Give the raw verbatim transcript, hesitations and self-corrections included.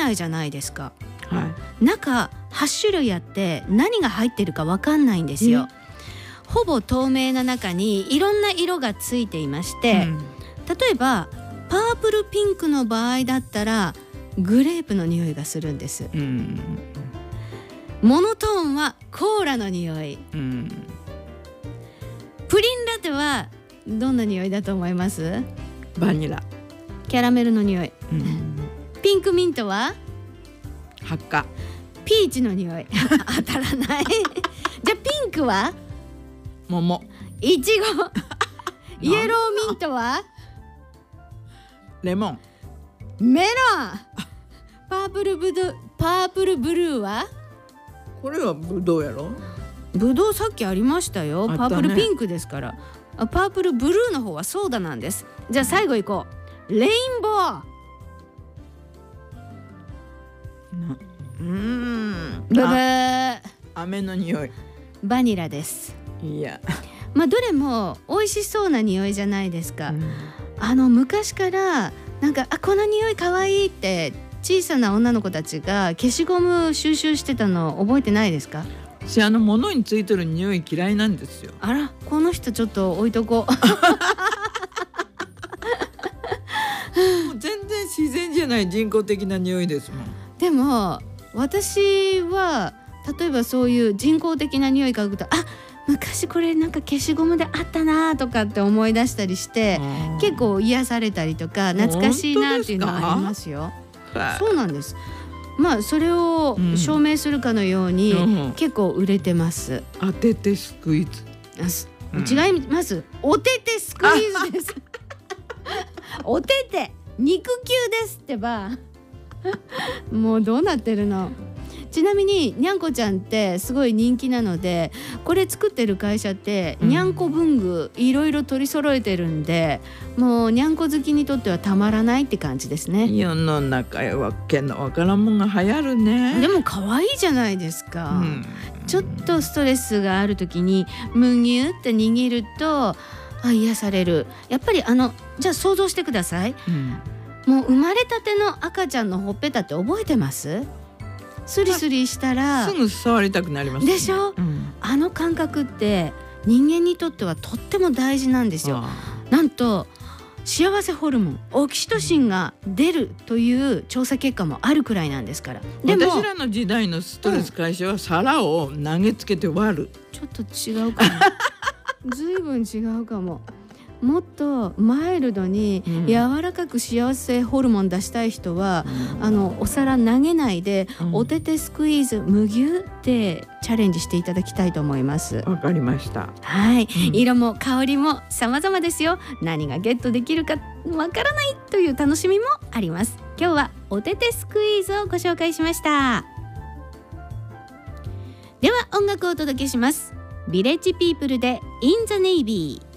ないじゃないですか、 はい、 中はち種類あって何が入ってるか分かんないんですよ。ほぼ透明な中にいろんな色がついていまして、うん、例えばパープルピンクの場合だったらグレープの匂いがするんです、うん、モノトーンはコーラの匂い、うん、プリンラテはどんな匂いだと思います？ バニラ。 キャラメルの匂い、うん、ピンクミントは発火。 ピーチの匂い当たらないじゃあピンクは桃。 いちごイエローミントはレモン。 メロン。パープルブドウパープルブルーはこれはブドウやろ。 ブドウさっきありましたよ、 ね、 パープルピンクですから。パープルブルーの方はソーダなんです。じゃあ最後いこう。レインボー。 うーん。 ブブー。 飴の匂い。 バニラです。 いや。 まあどれも美味しそうな匂いじゃないですか。うん、あの昔からなんかあこの匂いかわいいって小さな女の子たちが消しゴム収集してたの覚えてないですか？ 私あの物についてる匂い嫌いなんですよ。 あらこの人ちょっと置いとこうもう全然自然じゃない人工的な匂いですもん。 でも私は例えばそういう人工的な匂い嗅ぐとあ昔これなんか消しゴムであったなとかって思い出したりして結構癒されたりとか懐かしいなっていうのはありますよ。そうなんです。まあそれを証明するかのように、うん、結構売れてます。 当ててスクイズ。 うん、違います。おててスクイズですおてて肉球ですってばもうどうなってるの。ちなみににゃんこちゃんってすごい人気なのでこれ作ってる会社ってにゃんこ文具いろいろ取り揃えてるんでもうにゃんこ好きにとってはたまらないって感じですね。 世の中へわけのわからんもんが流行るね。 でも可愛いじゃないですか、うん、ちょっとストレスがある時にむぎゅって握るとあ癒される。やっぱりあのじゃあ想像してください、うん、もう生まれたての赤ちゃんのほっぺたって覚えてます？スリスリしたらすぐ触りたくなります、ね、 でしょ、うん、あの感覚って人間にとってはとっても大事なんですよ。なんと幸せホルモンオキシトシンが出るという調査結果もあるくらいなんですから。 でも私らの時代のストレス解消は皿を投げつけて割る、 ちょっと違うかもずいぶん違うかも。もっとマイルドに柔らかく幸せホルモン出したい人は、うん、あのお皿投げないで、うん、おててスクイーズむぎゅってチャレンジしていただきたいと思います。 わかりました。 はい、うん、色も香りも様々ですよ。何がゲットできるかわからないという楽しみもあります。今日はおててスクイーズをご紹介しました。では音楽をお届けします。ヴィレッジピープルで In the Navy。